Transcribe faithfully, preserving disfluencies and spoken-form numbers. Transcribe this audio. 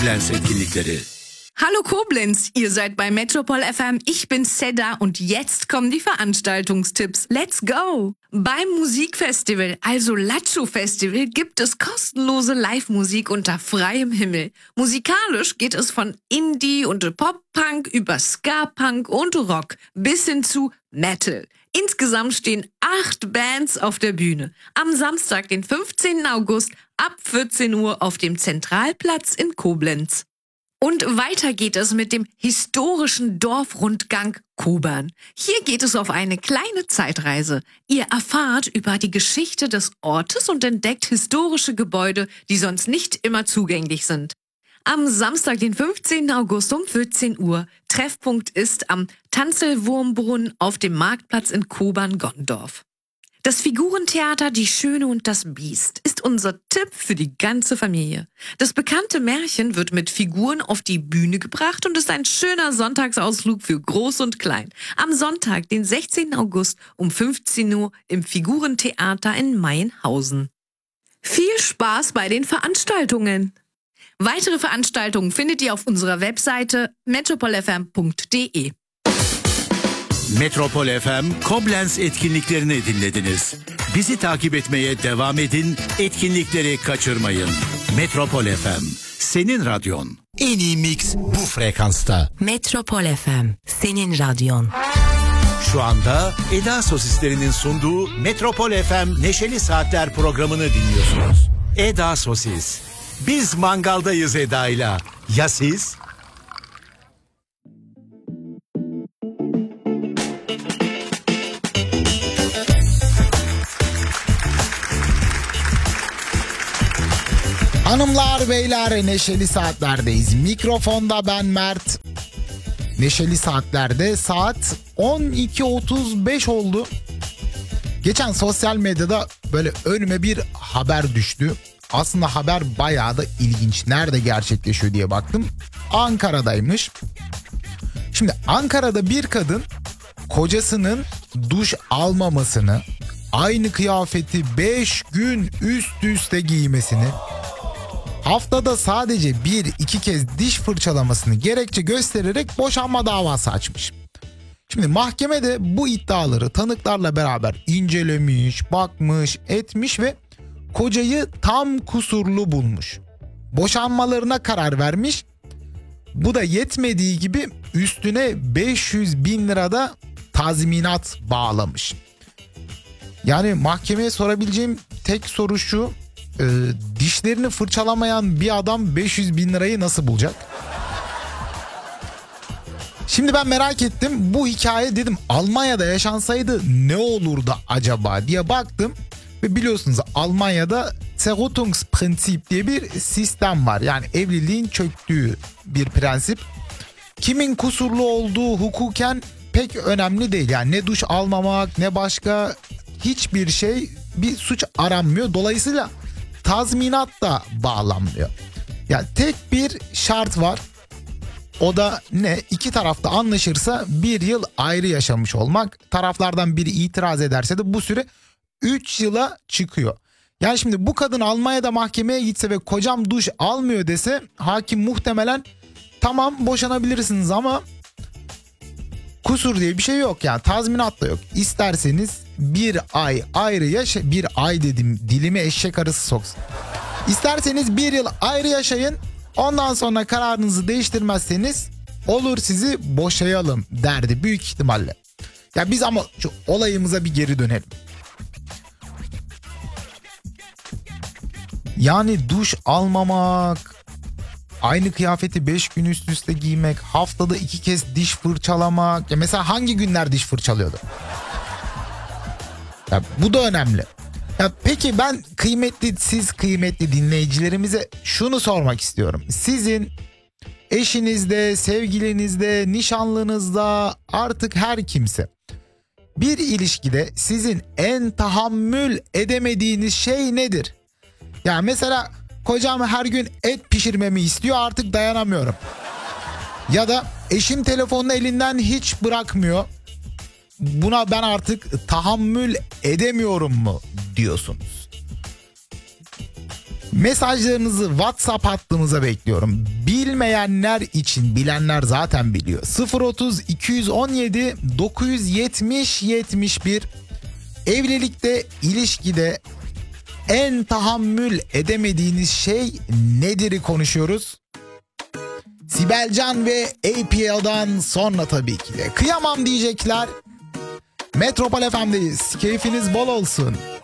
Koblenz etkinlikleri. Hallo Koblenz, ihr seid bei Metropol F M, ich bin Seda und jetzt kommen die Veranstaltungstipps. Let's go! Beim Musikfestival, also Lacho Festival, gibt es kostenlose Live-Musik unter freiem Himmel. Musikalisch geht es von Indie und Pop-Punk über Ska-Punk und Rock bis hin zu Metal. Insgesamt stehen acht Bands auf der Bühne. Am Samstag, den fünfzehnten August ab vierzehn Uhr auf dem Zentralplatz in Koblenz. Und weiter geht es mit dem historischen Dorfrundgang Kobern. Hier geht es auf eine kleine Zeitreise. Ihr erfahrt über die Geschichte des Ortes und entdeckt historische Gebäude, die sonst nicht immer zugänglich sind. Am Samstag, den fünfzehnten August um vierzehn Uhr. Treffpunkt ist am Tanzelwurmbrunnen auf dem Marktplatz in Kobern-Gondorf. Das Figurentheater Die Schöne und das Biest ist unser Tipp für die ganze Familie. Das bekannte Märchen wird mit Figuren auf die Bühne gebracht und ist ein schöner Sonntagsausflug für Groß und Klein. Am Sonntag, den sechzehnten August um fünfzehn Uhr im Figurentheater in Mayenhausen. Viel Spaß bei den Veranstaltungen! Weitere Veranstaltungen findet ihr auf unserer Webseite metropol f m punkt d e. Metropol F M Koblenz etkinliklerini dinlediniz. Bizi takip etmeye devam edin, etkinlikleri kaçırmayın. Metropol F M, senin radyon. En iyi mix bu frekansta. Metropol F M, senin radyon. Şu anda Eda Sosislerinin sunduğu Metropol F M Neşeli Saatler programını dinliyorsunuz. Eda Sosis. Biz mangaldayız Eda'yla. Ya siz? Hanımlar beyler, Neşeli Saatler'deyiz. Mikrofonda ben Mert. Neşeli Saatler'de saat on iki otuz beş oldu. Geçen sosyal medyada böyle önüme bir haber düştü. Aslında haber bayağı da ilginç. Nerede gerçekleşiyor diye baktım. Ankara'daymış. Şimdi Ankara'da bir kadın kocasının duş almamasını, aynı kıyafeti beş gün üst üste giymesini, haftada sadece bir iki kez diş fırçalamasını gerekçe göstererek boşanma davası açmış. Şimdi mahkemede bu iddiaları tanıklarla beraber incelemiş, bakmış, etmiş ve kocayı tam kusurlu bulmuş. Boşanmalarına karar vermiş. Bu da yetmediği gibi üstüne beş yüz bin lirada tazminat bağlamış. Yani mahkemeye sorabileceğim tek soru şu: e, dişlerini fırçalamayan bir adam beş yüz bin lirayı nasıl bulacak? Şimdi ben merak ettim. Bu hikaye dedim Almanya'da yaşansaydı ne olurdu acaba diye baktım. Ve biliyorsunuz Almanya'da Zerrüttungsprinzip diye bir sistem var. Yani evliliğin çöktüğü bir prensip. Kimin kusurlu olduğu hukuken pek önemli değil. Yani ne duş almamak ne başka hiçbir şey, bir suç aranmıyor. Dolayısıyla tazminat da bağlanmıyor. Yani tek bir şart var. O da ne? İki tarafta anlaşırsa bir yıl ayrı yaşamış olmak. Taraflardan biri itiraz ederse de bu süre üç yıla çıkıyor. Yani şimdi bu kadın Almanya'da mahkemeye gitse ve kocam duş almıyor dese hakim muhtemelen tamam boşanabilirsiniz ama kusur diye bir şey yok, yani tazminat da yok. İsterseniz bir ay ayrı yaşa, bir ay dedim dilime eşek arısı soksun. İsterseniz bir yıl ayrı yaşayın, ondan sonra kararınızı değiştirmezseniz olur sizi boşayalım derdi büyük ihtimalle. Ya biz ama şu olayımıza bir geri dönelim. Yani duş almamak, aynı kıyafeti beş gün üst üste giymek, haftada iki kez diş fırçalamak. Ya mesela hangi günler diş fırçalıyordu? Ya bu da önemli. Ya peki ben kıymetli, siz kıymetli dinleyicilerimize şunu sormak istiyorum. Sizin eşinizde, sevgilinizde, nişanlınızda, artık her kimse bir ilişkide sizin en tahammül edemediğiniz şey nedir? Ya mesela kocam her gün et pişirmemi istiyor, artık dayanamıyorum. Ya da eşim telefonunu elinden hiç bırakmıyor, buna ben artık tahammül edemiyorum mu diyorsunuz? Mesajlarınızı WhatsApp hattımıza bekliyorum. Bilmeyenler için, bilenler zaten biliyor. sıfır otuz iki on yedi dokuz yetmiş yetmiş bir. Evlilikte, ilişkide en tahammül edemediğiniz şey nedir'i konuşuyoruz. Sibelcan ve A P L'dan sonra tabii ki de kıyamam diyecekler. Metropol F M'deyiz. Keyfiniz bol olsun.